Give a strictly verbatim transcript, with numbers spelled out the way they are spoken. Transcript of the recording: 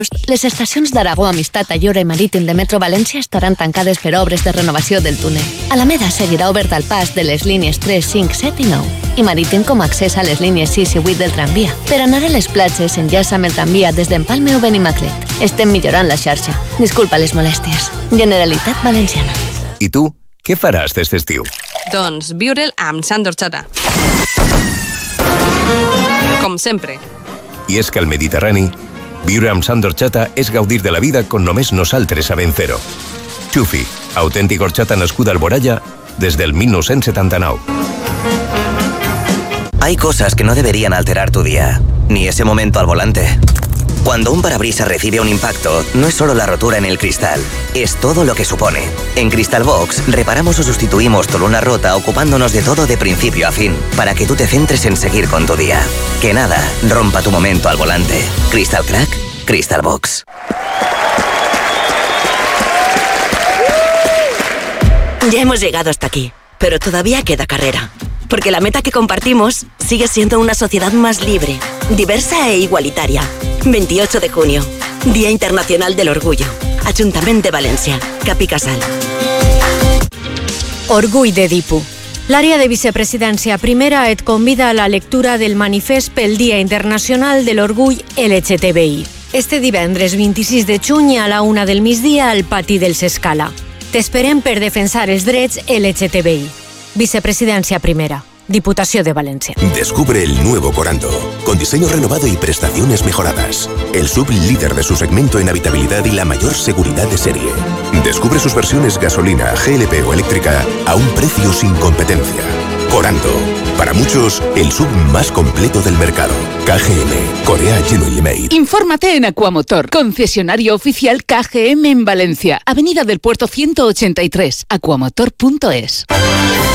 Les estacions d'Aragó, Amistat, Ayora i Marítim de Metro València estaran tancades per obres de renovació del túnel. Alameda seguirà obert al pas de les línies tres, cinc, set i nou i Marítim com a accés a les línies sis i vuit del tramvia. Per anar a les platges s'enllaça amb el tramvia des d'Empalme o Benimaclet. Estem millorant la xarxa. Disculpa les molèsties. Generalitat Valenciana. I tu, què faràs d'este estiu? Doncs viure'l amb Sant d'Orxata. Com sempre. I és que al Mediterrani, viure amb Sant d'Orxata és gaudir de la vida con només nosaltres sabem fer-ho. Xufi, autèntic horchata nascuda al Boralla des del mil nou-cents setanta-nou. Hay cosas que no deberían alterar tu día, ni ese momento al volante. Cuando un parabrisas recibe un impacto, no es solo la rotura en el cristal, es todo lo que supone. En Crystal Box, reparamos o sustituimos tu luna rota ocupándonos de todo de principio a fin, para que tú te centres en seguir con tu día. Que nada rompa tu momento al volante. Crystal Crack, Crystal Box. Ya hemos llegado hasta aquí, pero todavía queda carrera. Porque la meta que compartimos sigue siendo una sociedad más libre, diversa e igualitaria. veintiocho de junio, Día Internacional del Orgullo. Ajuntament de València, Cap i Casal. Orgull d'Edipo. L'àrea de vicepresidència primera et convida a la lectura del manifest pel Dia Internacional de l'Orgull L G T B I. Este divendres vint-i-sis de juny a la una del migdia al pati del Sescala. T'esperem per defensar els drets L G T B I. Vicepresidencia primera, Diputación de Valencia. Descubre el nuevo Corando, con diseño renovado y prestaciones mejoradas. El sub líder de su segmento en habitabilidad y la mayor seguridad de serie. Descubre sus versiones gasolina, G L P o eléctrica a un precio sin competencia. Corando, para muchos, el sub más completo del mercado. K G M, Korea Genuine Made. Infórmate en Aquamotor, concesionario oficial K G M en Valencia, Avenida del Puerto ciento ochenta y tres, aquamotor punto es.